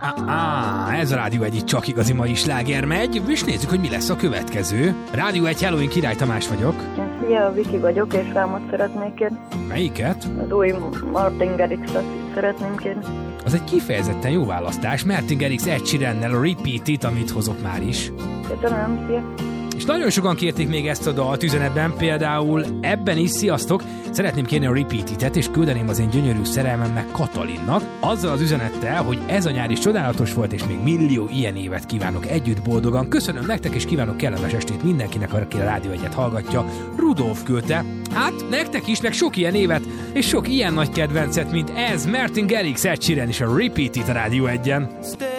Ez a Rádió 1 csak igazi mai sláger megy, és nézzük, hogy mi lesz a következő. Rádió 1, hello, én Király Tamás vagyok. Szia, Viki vagyok, és számot szeretnék kérni. Melyiket? Az új Martin Garrixot szeretném kérni. Az egy kifejezetten jó választás, Martin Garrix Ed Sheerannel a Repeat It, amit hozok már is. Köszönöm, szia. És nagyon sokan kérték még ezt a dalt üzenetben, például ebben is, sziasztok, szeretném kérni a Repeat It-et, és küldeném az én gyönyörű szerelmemnek, Katalinnak, azzal az üzenettel, hogy ez a nyár is csodálatos volt, és még millió ilyen évet kívánok együtt boldogan. Köszönöm nektek, és kívánok kellemes estét mindenkinek, aki a Rádió 1-et hallgatja. Rudolf küldte. Hát, nektek is, meg sok ilyen évet, és sok ilyen nagy kedvencet, mint ez, Martin Garrix, Ed Sheeran és a Repeat It a Rádió 1-en.